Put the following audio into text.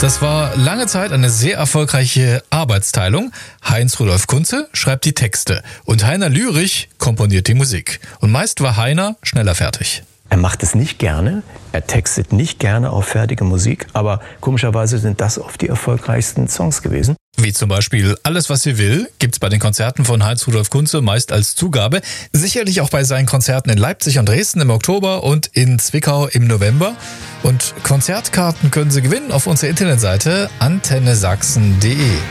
Das war lange Zeit eine sehr erfolgreiche Arbeitsteilung. Heinz-Rudolf Kunze schreibt die Texte und Heiner Lürich komponiert die Musik. Und meist war Heiner schneller fertig. Er macht es nicht gerne, er textet nicht gerne auf fertige Musik, aber komischerweise sind das oft die erfolgreichsten Songs gewesen. Wie zum Beispiel Alles, was sie will, gibt's bei den Konzerten von Heinz-Rudolf Kunze meist als Zugabe. Sicherlich auch bei seinen Konzerten in Leipzig und Dresden im Oktober und in Zwickau im November. Und Konzertkarten können Sie gewinnen auf unserer Internetseite antennesachsen.de.